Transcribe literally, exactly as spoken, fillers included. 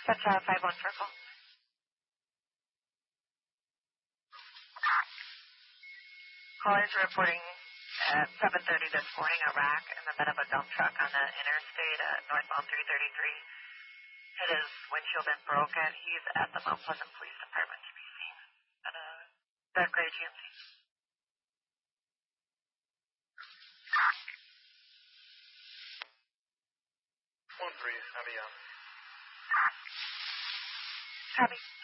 That's uh, five one Circle. Callers reporting at seven thirty this morning a wreck in the bed of a dump truck on the interstate at northbound three thirty-three. Hit his windshield and broke it. He's at the Mount Pleasant Police Department to be seen at a dark gray G M C. One three, heavy on. Copy.